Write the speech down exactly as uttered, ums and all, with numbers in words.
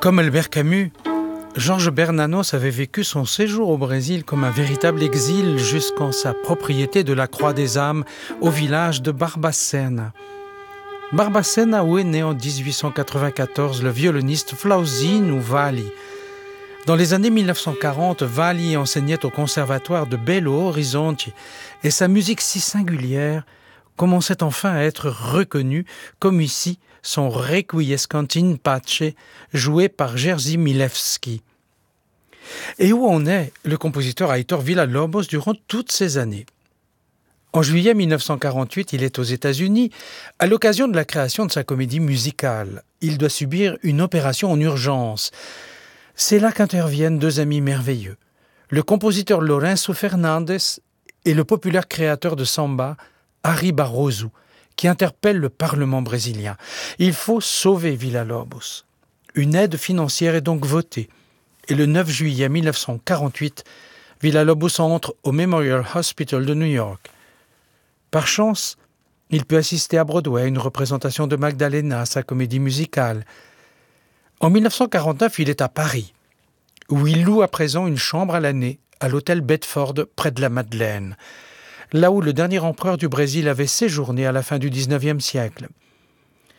Comme Albert Camus, Georges Bernanos avait vécu son séjour au Brésil comme un véritable exil jusqu'en sa propriété de la Croix des Âmes au village de Barbacena. Barbacena où est né en dix-huit cent quatre-vingt-quatorze le violoniste Flauzino Valli. Dans les années mille neuf cent quarante, Valli enseignait au conservatoire de Belo Horizonte et sa musique si singulière commençait enfin à être reconnue, comme ici son Requiescant in Pace, joué par Jerzy Milewski. Et où en est le compositeur Heitor Villa-Lobos durant toutes ces années? En juillet mille neuf cent quarante-huit, il est aux États-Unis. À l'occasion de la création de sa comédie musicale, il doit subir une opération en urgence. C'est là qu'interviennent deux amis merveilleux, le compositeur Lourenço Fernandes et le populaire créateur de samba, Harry Barroso, qui interpelle le Parlement brésilien. Il faut sauver Villa-Lobos. Une aide financière est donc votée. Et le neuf juillet mille neuf cent quarante-huit, Villa-Lobos entre au Memorial Hospital de New York. Par chance, il peut assister à Broadway à une représentation de Magdalena, sa comédie musicale. En mille neuf cent quarante-neuf, il est à Paris, où il loue à présent une chambre à l'année à l'hôtel Bedford près de la Madeleine, là où le dernier empereur du Brésil avait séjourné à la fin du dix-neuvième siècle.